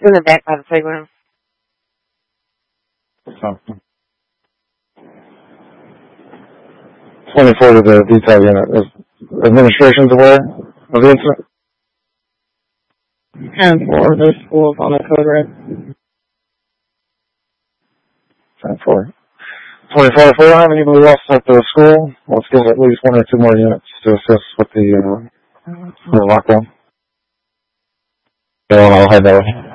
in the back by the playground. Something. 24 to the detail unit. Is administration's aware of the incident? 10-4, the school's on the code red. 10-4. 24, if we don't have anybody else at the school, let's get at least 1 or 2 more units to assist with the lockdown. Yeah, I'll head that way.